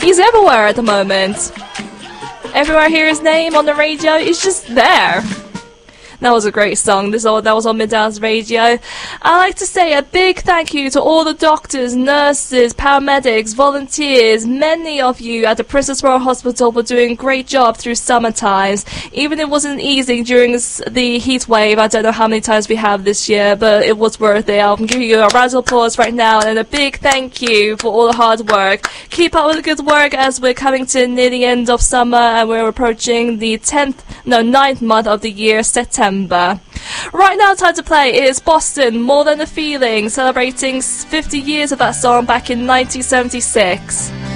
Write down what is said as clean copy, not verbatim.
He's everywhere at the moment. Everyone hear his name on the radio, he's just there. That was a great song. That was on Midtown's radio. I'd like to say a big thank you to all the doctors, nurses, paramedics, volunteers, many of you at the Princess Royal Hospital for doing a great job through summer times. Even if it wasn't easy during the heat wave, I don't know how many times we have this year, but it was worth it. I'll give you a round of applause right now and a big thank you for all the hard work. Keep up with the good work as we're coming to near the end of summer and we're approaching the 9th month of the year, September. Right now, time to play is Boston, More Than a Feeling, celebrating 50 years of that song back in 1976.